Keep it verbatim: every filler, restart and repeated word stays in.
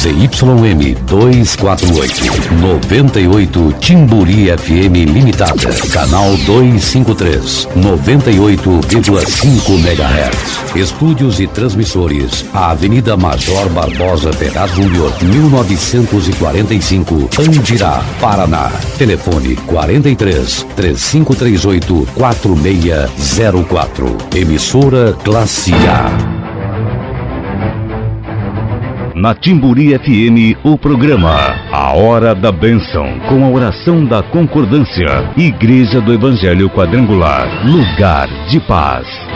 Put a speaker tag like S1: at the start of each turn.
S1: Z Y M duzentos e quarenta e oito, noventa e oito Timburi F M Limitada, canal duzentos e cinquenta e três, noventa e oito vírgula cinco megahertz. Estúdios e transmissores, a Avenida Major Barbosa Ferraz Júnior, mil novecentos e quarenta e cinco, Andirá, Paraná. Telefone quarenta e três, três cinco três oito, quatro seis zero quatro. Emissora Classe A.
S2: Na Timburi F M, o programa A Hora da Bênção, com a oração da concordância. Igreja do Evangelho Quadrangular, lugar de paz.